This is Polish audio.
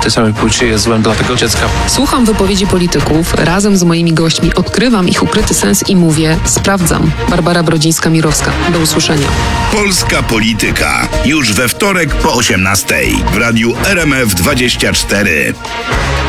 tej samej płci jest złem dla tego dziecka. Słucham wypowiedzi polityków, razem z moimi gośćmi odkrywam ich ukryty sens i mówię, sprawdzam. Barbara Brodzińska-Mirowska. Do usłyszenia. Polska Polityka. Już we wtorek po 18:00 w radiu RMF24.